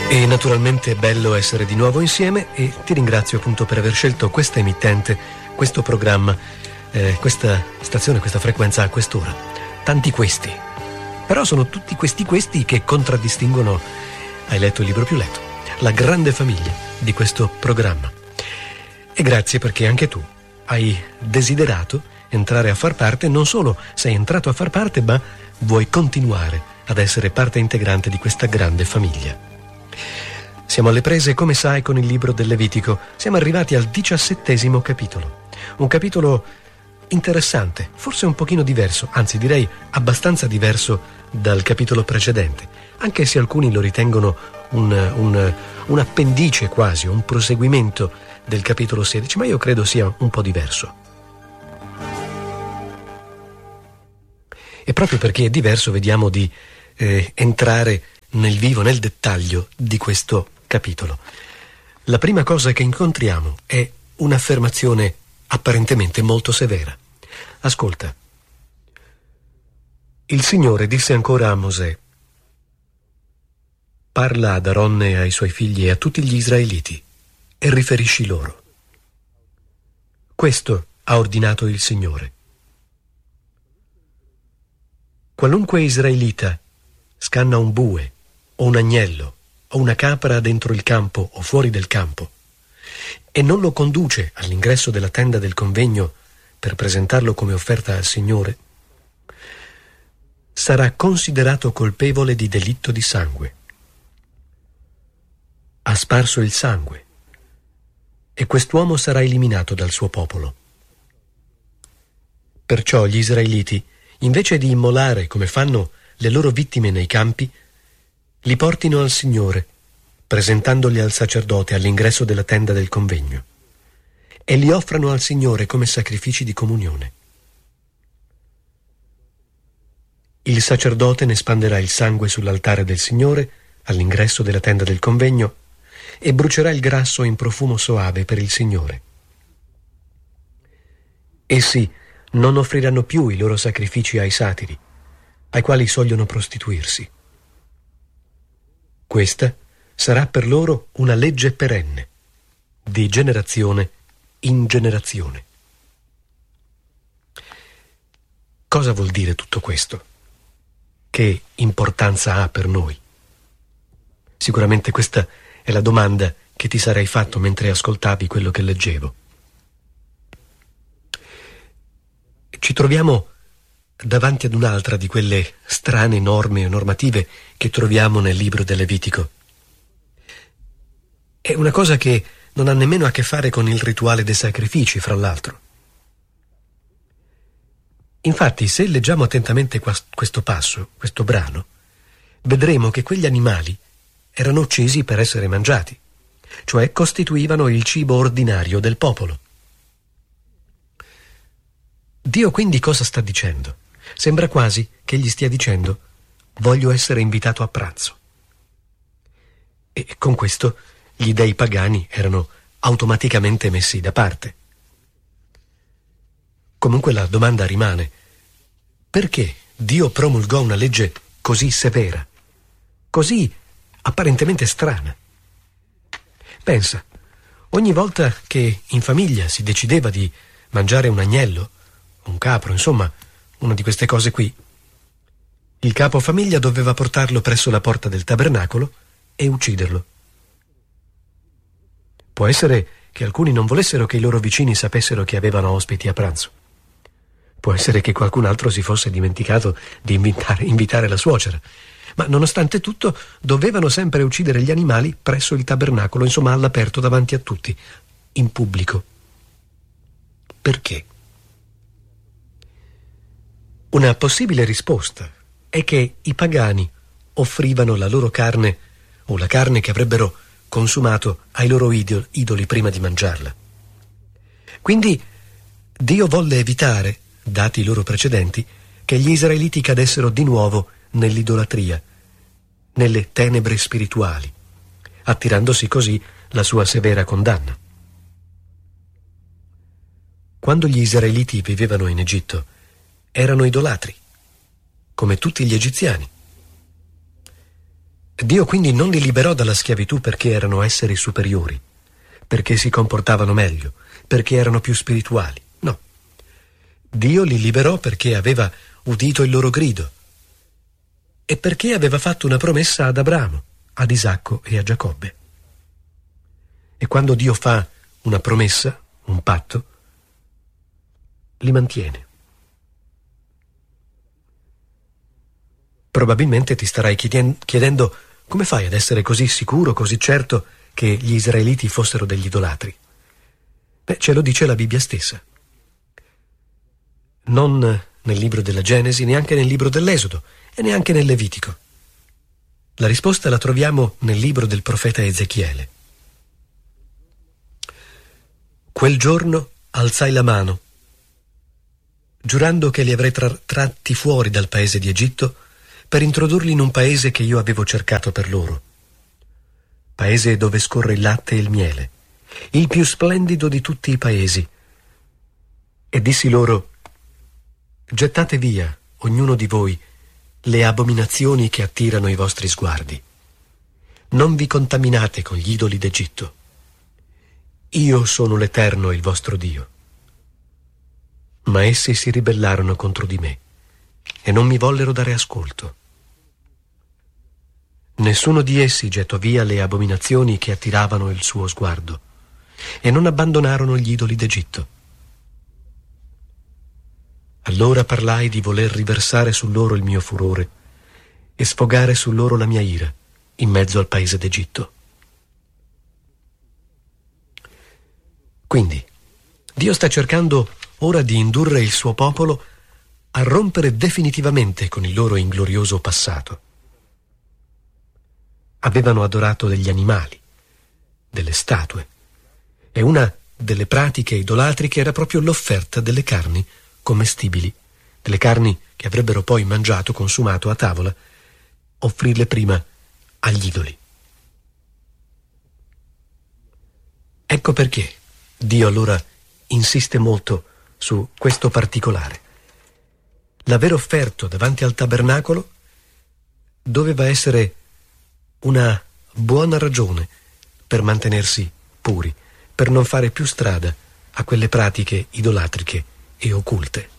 E naturalmente è bello essere di nuovo insieme e ti ringrazio appunto per aver scelto questa emittente, questo programma, questa stazione, questa frequenza a quest'ora. Tanti questi. Però sono tutti questi che contraddistinguono, hai letto il libro più letto, la grande famiglia di questo programma. E grazie perché anche tu hai desiderato entrare a far parte, non solo sei entrato a far parte, ma vuoi continuare ad essere parte integrante di questa grande famiglia. Siamo alle prese, come sai, con il libro del Levitico. Siamo arrivati al 17° capitolo. Un capitolo interessante, forse un pochino diverso, anzi direi abbastanza diverso dal capitolo precedente, anche se alcuni lo ritengono un appendice quasi, un proseguimento del capitolo 16, ma io credo sia un po' diverso. E proprio perché è diverso vediamo di entrare nel vivo, nel dettaglio di questo capitolo. La prima cosa che incontriamo è un'affermazione apparentemente molto severa. Ascolta. Il Signore disse ancora a Mosè: parla ad Aronne e ai suoi figli e a tutti gli israeliti e riferisci loro. Questo ha ordinato il Signore. Qualunque israelita scanna un bue o un agnello o una capra dentro il campo o fuori del campo e non lo conduce all'ingresso della tenda del convegno per presentarlo come offerta al Signore, sarà considerato colpevole di delitto di sangue. Ha sparso il sangue e quest'uomo sarà eliminato dal suo popolo. Perciò gli israeliti, invece di immolare come fanno le loro vittime nei campi, li portino al Signore, presentandoli al sacerdote all'ingresso della tenda del convegno, e li offrano al Signore come sacrifici di comunione. Il sacerdote ne spanderà il sangue sull'altare del Signore, all'ingresso della tenda del convegno, e brucerà il grasso in profumo soave per il Signore. Essi non offriranno più i loro sacrifici ai satiri, ai quali sogliono prostituirsi. Questa sarà per loro una legge perenne, di generazione in generazione. Cosa vuol dire tutto questo? Che importanza ha per noi? Sicuramente questa è la domanda che ti sarei fatto mentre ascoltavi quello che leggevo. Ci troviamo davanti ad un'altra di quelle strane norme o normative che troviamo nel libro del Levitico. È una cosa che non ha nemmeno a che fare con il rituale dei sacrifici, fra l'altro. Infatti, se leggiamo attentamente questo passo, questo brano, vedremo che quegli animali erano uccisi per essere mangiati, cioè costituivano il cibo ordinario del popolo. Dio quindi cosa sta dicendo? Sembra quasi che gli stia dicendo: voglio essere invitato a pranzo. E con questo gli dei pagani erano automaticamente messi da parte. Comunque la domanda rimane: perché Dio promulgò una legge così severa, così apparentemente strana? Pensa, ogni volta che in famiglia si decideva di mangiare un agnello, un capro, insomma, una di queste cose qui, il capofamiglia doveva portarlo presso la porta del tabernacolo e ucciderlo. Può essere che alcuni non volessero che i loro vicini sapessero che avevano ospiti a pranzo. Può essere che qualcun altro si fosse dimenticato di invitare la suocera. Ma nonostante tutto dovevano sempre uccidere gli animali presso il tabernacolo, insomma all'aperto davanti a tutti, in pubblico. Perché? Una possibile risposta è che i pagani offrivano la loro carne o la carne che avrebbero consumato ai loro idoli prima di mangiarla. Quindi Dio volle evitare, dati i loro precedenti, che gli israeliti cadessero di nuovo nell'idolatria, nelle tenebre spirituali, attirandosi così la sua severa condanna. Quando gli israeliti vivevano in Egitto, erano idolatri, come tutti gli egiziani. Dio quindi non li liberò dalla schiavitù perché erano esseri superiori, perché si comportavano meglio, perché erano più spirituali. No. Dio li liberò perché aveva udito il loro grido e perché aveva fatto una promessa ad Abramo, ad Isacco e a Giacobbe. E quando Dio fa una promessa, un patto, li mantiene. Probabilmente ti starai chiedendo come fai ad essere così sicuro, così certo che gli israeliti fossero degli idolatri. Beh, ce lo dice la Bibbia stessa. Non nel libro della Genesi, neanche nel libro dell'Esodo e neanche nel Levitico. La risposta la troviamo nel libro del profeta Ezechiele. Quel giorno alzai la mano, giurando che li avrei tratti fuori dal paese di Egitto per introdurli in un paese che io avevo cercato per loro. Paese dove scorre il latte e il miele, il più splendido di tutti i paesi. E dissi loro: gettate via, ognuno di voi, le abominazioni che attirano i vostri sguardi. Non vi contaminate con gli idoli d'Egitto. Io sono l'Eterno, il vostro Dio. Ma essi si ribellarono contro di me e non mi vollero dare ascolto. Nessuno di essi gettò via le abominazioni che attiravano il suo sguardo e non abbandonarono gli idoli d'Egitto. Allora parlai di voler riversare su loro il mio furore e sfogare su loro la mia ira in mezzo al paese d'Egitto. Quindi, Dio sta cercando ora di indurre il suo popolo a rompere definitivamente con il loro inglorioso passato. Avevano adorato degli animali, delle statue, e una delle pratiche idolatriche era proprio l'offerta delle carni commestibili, delle carni che avrebbero poi mangiato, consumato a tavola, offrirle prima agli idoli. Ecco perché Dio allora insiste molto su questo particolare. L'aver offerto davanti al tabernacolo doveva essere una buona ragione per mantenersi puri, per non fare più strada a quelle pratiche idolatriche e occulte.